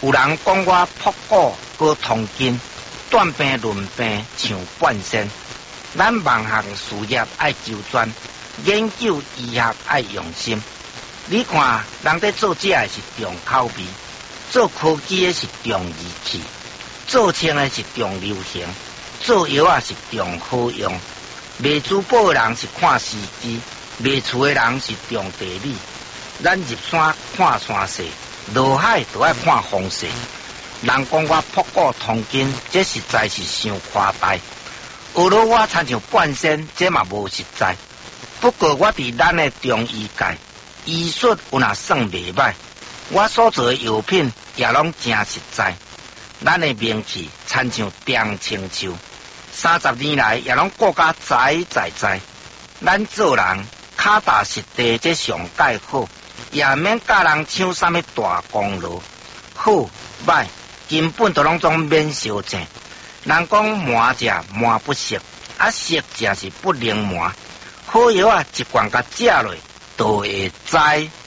有人讲我朴果过通筋，断病论病像半仙。咱盲学事业爱周全，研究医学爱用心。你看，人在做这的是重口味，做科技的是重仪器，做清的是重流行，做药啊是重好用。卖珠宝的人是看时机，卖厝的人是重地理。咱入山看山势，落海都爱看风势。人讲我朴果通筋，这实在是伤夸大。学了我参像半仙，这嘛无实在。不过我伫咱的中医界，医术有哪算袂歹。我所做的药品也拢真实在。咱的名气参像张青树，30年来也拢过甲在。咱做人脚踏实地，这上盖好，也免教人抢啥物大功劳。好歹根本都拢总免相争。人讲麻食麻不熟，啊熟食是不能麻。好药啊，一罐甲食落，都会知。